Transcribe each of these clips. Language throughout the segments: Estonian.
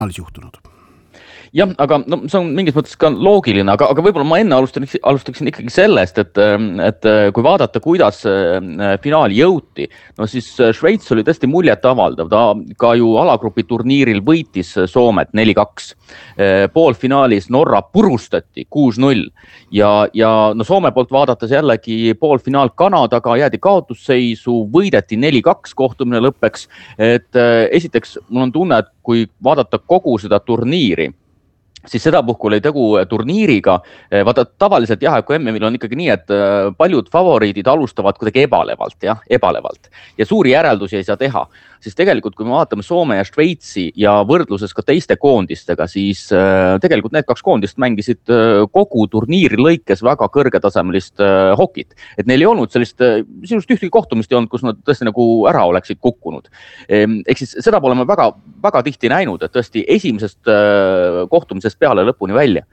juhtunud. Jah, aga no, see on mingis mõttes ka loogiline, aga võib-olla ma enne alustaksin ikkagi sellest, et kui vaadata, kuidas finaali jõuti, no siis Šveits oli tõesti muljet avaldav, ta ka ju alagrupi turniiril võitis Soomet 4-2. Poolfinaalis Norra purustati 6-0 ja no Soome poolt vaadates jällegi poolfinaal Kanadaga jäädi kaotusseisu, võideti 4-2 kohtumine lõppeks, et esiteks mul on tunne, et kui vaadata kogu seda turniiri, siis seda puhkul ei tegu turniiriga. Vaata, tavaliselt jah, kui MM-il on ikkagi nii, et paljud favoriidid alustavad kuidagi ebalevalt ja suuri järeldusi ei saa teha. Siis tegelikult, kui me vaatame Soome ja Šveitsi ja võrdluses ka teiste koondistega, siis tegelikult need kaks koondist mängisid kogu turniiri lõikes väga kõrgetasemelist hokit. Et neil ei olnud sellist ühtegi kohtumist ei olnud, kus nad tõesti nagu ära oleksid kukkunud. Ehk siis seda pole me väga, väga tihti näinud, et tõesti esimesest kohtumisest peale lõpuni välja.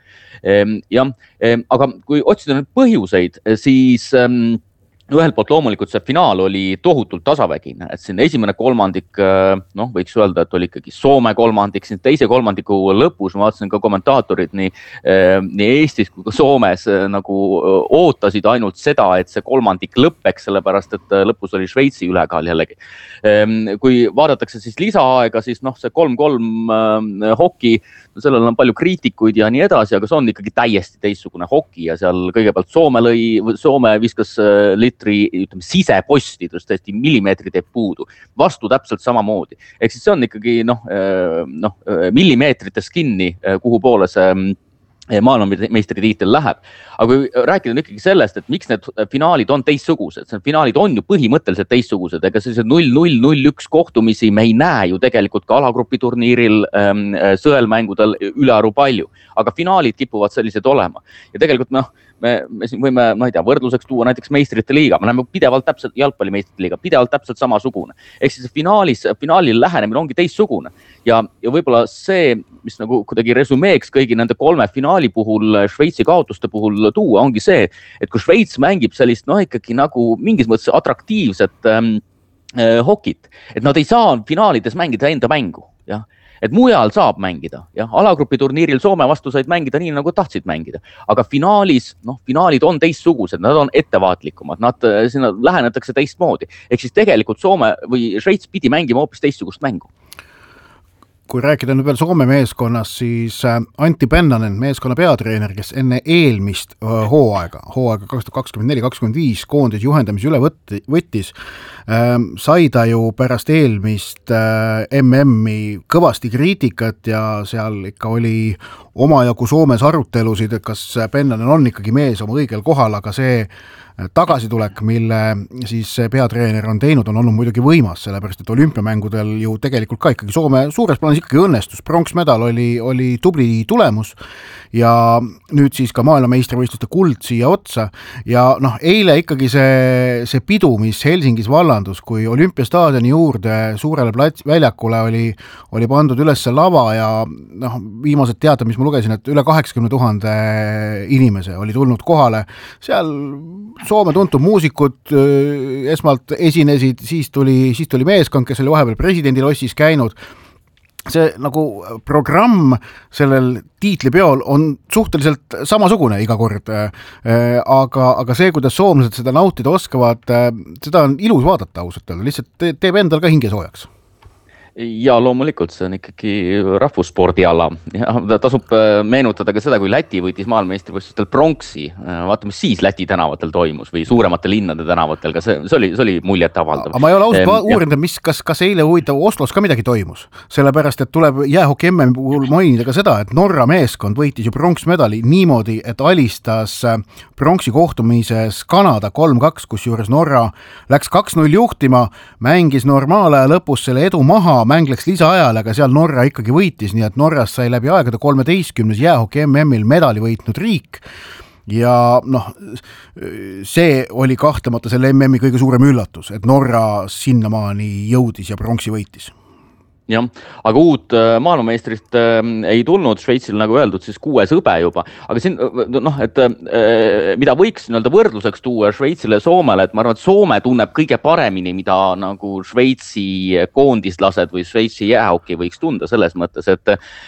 Aga kui otsida nüüd põhjuseid, siis ühelt poolt loomulikult see finaal oli tohutult tasavägine, et siin esimene kolmandik, noh, võiks öelda, et oli ikkagi Soome kolmandik, siin teise kolmandiku lõpus, ma vaatasin ka kommentaatorid nii Eestis kui ka Soomes nagu ootasid ainult seda, et see kolmandik lõppeks, sellepärast et lõpus oli Šveitsi ülekaal jällegi. Kui vaadatakse siis lisaaega, siis noh, see 3-3 hoki, sellel on palju kriitikuid ja nii edasi, aga see on ikkagi täiesti teistsugune hoki ja seal kõigepealt Soome viskas ütleme, sisepostidest tõesti millimeetrid ei puudu. Vastu täpselt samamoodi. Ehk siis see on ikkagi millimeetrites kinni, kuhu poole see maailmameistritiitel läheb. Aga kui rääkida on ikkagi sellest, et miks need finaalid on teistsugused, see finaalid on ju põhimõtteliselt teistsugused, ega sellised 0-0, 0-1 kohtumisi me ei näe ju tegelikult ka alagrupi turniiril sõelmängudel ülearu palju, aga finaalid kipuvad sellised olema. Ja tegelikult me siin võime, ma ei tea, võrdluseks tuua näiteks meistrite liiga, me näeme pidevalt täpselt jalgpalli meistrite liiga, pidevalt täpselt samasugune. Ehk siis finaalil lähenemine ongi teistsugune ja võib-olla see, mis nagu kuidagi resumeeks kõigi nende kolme finaali puhul, Šveitsi kaotuste puhul tuua, ongi see, et kui Šveits mängib sellist ikkagi nagu mingis mõttes atraktiivset hokit, et nad ei saa finaalides mängida enda mängu, jah. Et mujal saab mängida, jah, alagrupi turniiril Soome vastu said mängida nii, nagu tahtsid mängida, aga finaalid on teistsugused, nad on ettevaatlikumad, sinna lähenetakse teistmoodi. Ehk siis tegelikult Soome või Šveits pidi mängima hoopis teistsugust mängu. Kui rääkida nüüd veel Soome meeskonnast, siis Antti Pennanen, meeskonna peatreener, kes enne eelmist hooaega 2024-2025 koondis juhendamise üle võttis, sai ta ju pärast eelmist MM-i kõvasti kriitikat ja seal ikka oli omajagu Soomes arutelusid, et kas Pennanen on ikkagi mees oma õigel kohal, aga see tagasitulek, mille siis peatreener on teinud, on olnud muidugi võimas, sellepärast et olümpiamängudel ju tegelikult ka ikkagi Soome suures plaanis ikkagi õnnestus. Pronksmedal oli tubli tulemus ja nüüd siis ka maailmameistrivõistluste kuld siia otsa ja eile ikkagi see pidu, mis Helsingis vallandus, kui olümpiastaadioni juurde suurele väljakule oli pandud üles lava ja viimased teated, mis ma lugesin, et üle 80,000 inimese oli tulnud kohale, seal Soome tuntud muusikud esmalt esinesid, siis tuli meeskond, kes oli vahepeal presidendilossis käinud. See nagu programm sellel tiitlipeol on suhteliselt samasugune iga kord, aga see, kuidas soomlased seda nautida oskavad, seda on ilus vaadata ausalt öelda, lihtsalt teeb endal ka hinge soojaks. Ja loomulikult see on ikkagi rahvusspordiala ja tasub meenutada ka seda, kui Läti võitis maailmameistrivõistlustel pronksi, vaatame siis Läti tänavatel toimus või suuremate linnade tänavatel, ka see oli muljet avaldav. Aga ma ei ole ausalt uurinud, kas eile huvitav Oslos ka midagi toimus, sellepärast et tuleb jäähoki MM puhul mainida ka seda, et Norra meeskond võitis ju pronksmedali niimoodi, et alistas pronksi kohtumises Kanada 3-2, kus juures Norra läks 2-0 juhtima, mängis normaalaja lõpus selle edu maha, mäng läks lisaajale, aga seal Norra ikkagi võitis, nii et Norras sai läbi aegade 13. jäähoki MM-il medali võitnud riik ja see oli kahtlemata selle MM-i kõige suurem üllatus, et Norra sinnamaani jõudis ja pronksi võitis. jah, aga uut maailmameistrit ei tulnud Šveitsil, nagu öeldud, siis 6. hõbe juba, aga siin et mida võiks võrdluseks tuua Šveitsile ja Soomele, et ma arvan, et Soome tunneb kõige paremini, mida nagu Šveitsi koondislased või Šveitsi jäähoki võiks tunda selles mõttes, et